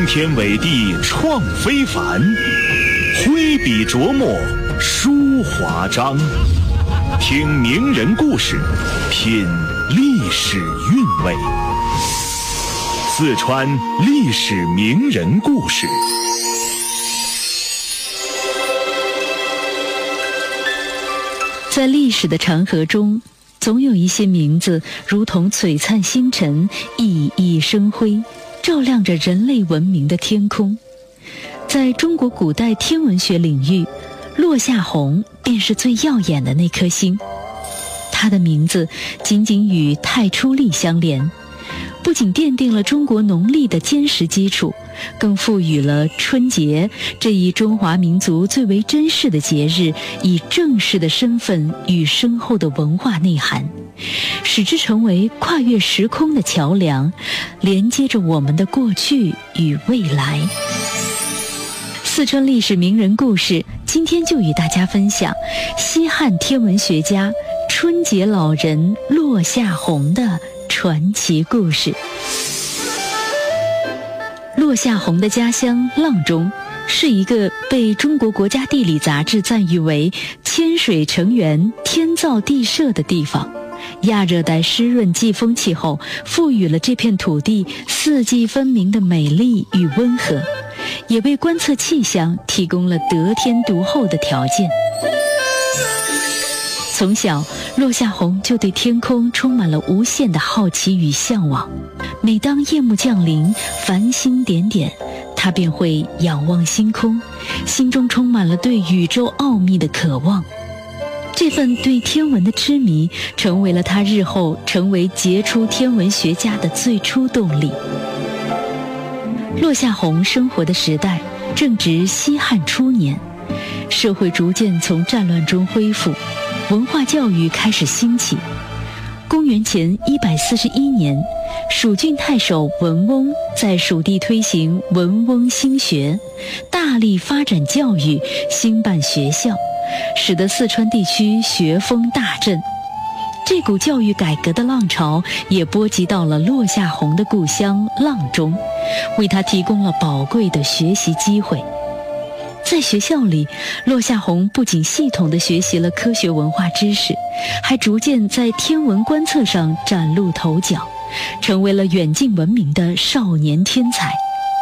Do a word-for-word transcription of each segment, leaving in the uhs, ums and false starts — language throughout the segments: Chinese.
惊天伟地创非凡，挥笔琢磨书华章。听名人故事，品历史韵味。四川历史名人故事。 在历史的长河中，总有一些名字如同璀璨星辰，熠熠生辉，照亮着人类文明的天空。在中国古代天文学领域，落下红便是最耀眼的那颗星。它的名字紧紧与太初历相连，不仅奠定了中国农历的坚实基础，更赋予了春节这一中华民族最为珍视的节日以正式的身份与深厚的文化内涵，使之成为跨越时空的桥梁，连接着我们的过去与未来。四川历史名人故事，今天就与大家分享西汉天文学家春节老人落下红的传奇故事。落下红的家乡阆中，是一个被中国国家地理杂志赞誉为千水成源、天造地设的地方。亚热带湿润季风气候赋予了这片土地四季分明的美丽与温和，也为观测气象提供了得天独厚的条件。从小，落下红就对天空充满了无限的好奇与向往。每当夜幕降临，繁星点点，他便会仰望星空，心中充满了对宇宙奥秘的渴望。这份对天文的痴迷，成为了他日后成为杰出天文学家的最初动力。落下红生活的时代正值西汉初年，社会逐渐从战乱中恢复，文化教育开始兴起。公元前一百四十一年，蜀郡太守文翁在蜀地推行文翁兴学，大力发展教育，兴办学校，使得四川地区学风大振。这股教育改革的浪潮也波及到了落下红的故乡阆中，为他提供了宝贵的学习机会。在学校里，落下红不仅系统地学习了科学文化知识，还逐渐在天文观测上崭露头角，成为了远近闻名的少年天才。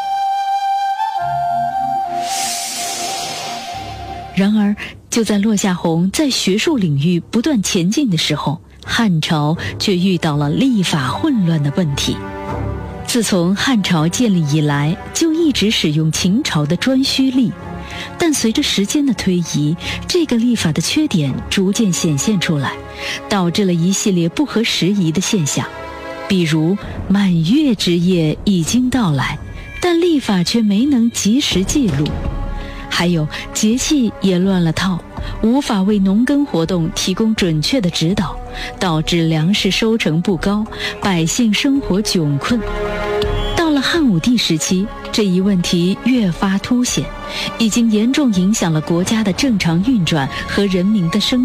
然而，就在落下红在学术领域不断前进的时候，汉朝却遇到了历法混乱的问题。自从汉朝建立以来，就一直使用秦朝的颛顼历，但随着时间的推移，这个历法的缺点逐渐显现出来，导致了一系列不合时宜的现象。比如满月之夜已经到来，但历法却没能及时记录；还有节气也乱了套，无法为农耕活动提供准确的指导，导致粮食收成不高，百姓生活窘困。到了汉武帝时期，这一问题越发凸显，已经严重影响了国家的正常运转和人民的生